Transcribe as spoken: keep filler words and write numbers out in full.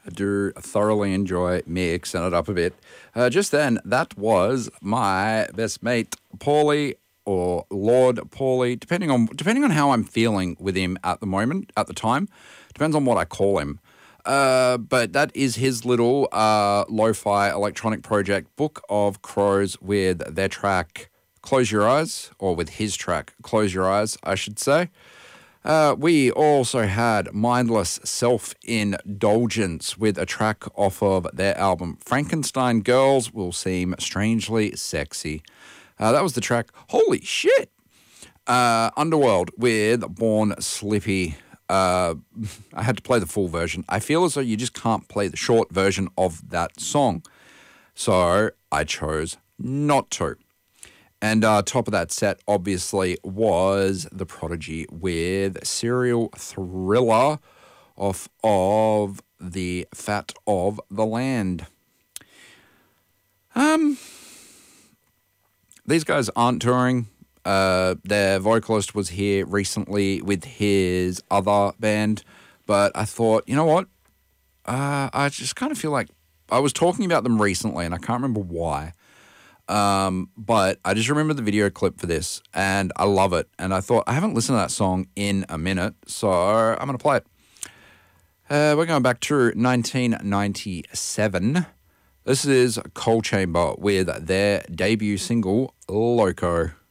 I do thoroughly enjoy mixing it up a bit. Uh, just then, that was my best mate, Paulie, or Lord Paulie, depending on depending on how I'm feeling with him at the moment, at the time. Depends on what I call him. Uh, but that is his little uh, lo-fi electronic project, Book of Crows, with their track Close Your Eyes, or with his track Close Your Eyes, I should say. Uh, we also had Mindless Self-Indulgence with a track off of their album Frankenstein Girls Will Seem Strangely Sexy. Uh, that was the track Holy Shit! Uh, Underworld with Born Slippy. Uh, I had to play the full version. I feel as though you just can't play the short version of that song. So I chose not to. And uh, top of that set, obviously, was The Prodigy with Serial Thriller off of the Fat of the Land. Um, these guys aren't touring. Uh, their vocalist was here recently with his other band, but I thought, you know what? Uh, I just kind of feel like I was talking about them recently, and I can't remember why. Um, but I just remember the video clip for this, and I love it. And I thought, I haven't listened to that song in a minute, so I'm going to play it. Uh, we're going back to nineteen ninety-seven. This is Coal Chamber with their debut single, Loco.